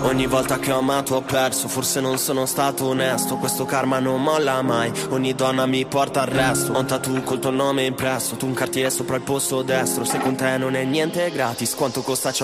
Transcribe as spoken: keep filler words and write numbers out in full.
Ogni volta che ho amato ho perso, forse non sono stato onesto. Questo karma non molla mai, ogni donna mi porta al resto. Ho un tattoo col tuo nome impresso, tu un cartiere sopra il posto destro. Se con te non è niente gratis, quanto costa ciò